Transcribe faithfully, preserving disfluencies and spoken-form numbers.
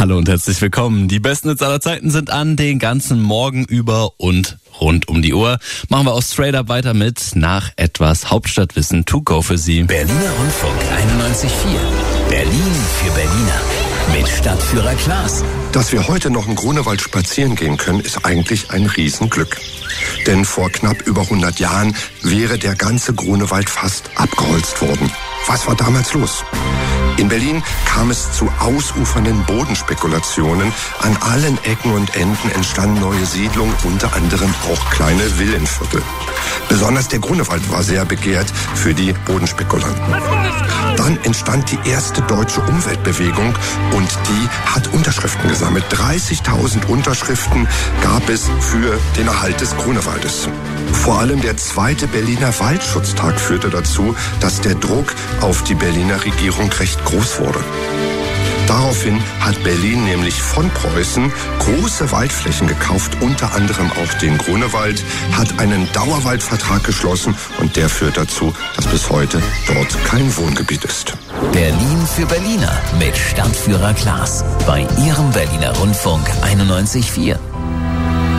Hallo und herzlich willkommen. Die besten Hits aller Zeiten sind an, den ganzen Morgen über und rund um die Uhr. Machen wir auch straight up weiter mit nach etwas Hauptstadtwissen to go für Sie. Berliner Rundfunk einundneunzig Komma vier. Berlin für Berliner. Mit Stadtführer Klaas. Dass wir heute noch im Grunewald spazieren gehen können, ist eigentlich ein Riesenglück. Denn vor knapp über hundert Jahren wäre der ganze Grunewald fast abgeholzt worden. Was war damals los? In Berlin kam es zu ausufernden Bodenspekulationen. An allen Ecken und Enden entstanden neue Siedlungen, unter anderem auch kleine Villenviertel. Besonders der Grunewald war sehr begehrt für die Bodenspekulanten. Dann entstand die erste deutsche Umweltbewegung und die hat Unterschriften gesammelt. dreißigtausend Unterschriften gab es für den Erhalt des Grunewaldes. Vor allem der zweite Berliner Waldschutztag führte dazu, dass der Druck auf die Berliner Regierung recht groß wurde. Daraufhin hat Berlin nämlich von Preußen große Waldflächen gekauft, unter anderem auch den Grunewald, hat einen Dauerwaldvertrag geschlossen und der führt dazu, dass bis heute dort kein Wohngebiet ist. Berlin für Berliner mit Stadtführer Klaas bei Ihrem Berliner Rundfunk einundneunzig Komma vier.